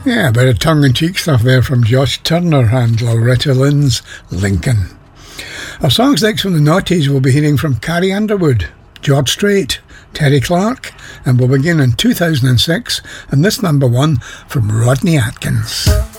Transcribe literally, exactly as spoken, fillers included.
Yeah, a bit of tongue-in-cheek stuff there from Josh Turner and Loretta Lynn's Lincoln. Our songs next from the Naughties we'll be hearing from Carrie Underwood, George Strait, Terry Clark, and we'll begin in two thousand six, and this number one from Rodney Atkins.